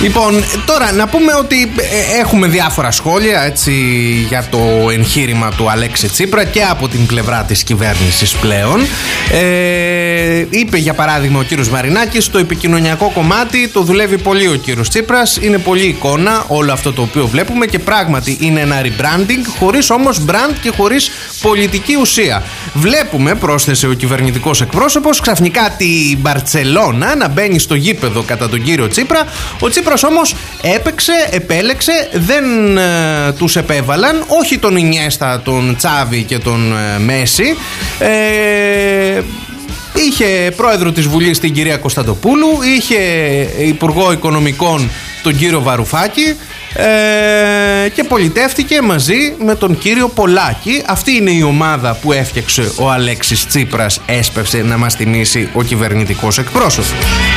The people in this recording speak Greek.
Λοιπόν, τώρα να πούμε ότι έχουμε διάφορα σχόλια έτσι, για το εγχείρημα του Αλέξη Τσίπρα και από την πλευρά της κυβέρνησης πλέον. Είπε για παράδειγμα ο κύριος Μαρινάκης, το επικοινωνιακό κομμάτι το δουλεύει πολύ ο κύριος Τσίπρας. Είναι πολύ εικόνα όλο αυτό το οποίο βλέπουμε και πράγματι είναι ένα rebranding, χωρίς όμως brand και χωρίς πολιτική ουσία. Βλέπουμε, πρόσθεσε ο κυβερνητικός εκπρόσωπος, ξαφνικά τη Μπαρτσελώνα να μπαίνει στο γήπεδο κατά τον κύριο Τσίπρα. Ο Τσίπρας όμως έπαιξε, επέλεξε, δεν τους επέβαλαν, όχι τον Ινιέστα, τον Τσάβη και τον Μέση. Είχε πρόεδρο της Βουλής την κυρία Κωνσταντοπούλου, είχε υπουργό οικονομικών τον κύριο Βαρουφάκη και πολιτεύτηκε μαζί με τον κύριο Πολάκη. Αυτή είναι η ομάδα που έφτιαξε ο Αλέξης Τσίπρας, έσπευσε να μας θυμίσει ο κυβερνητικός εκπρόσωπος.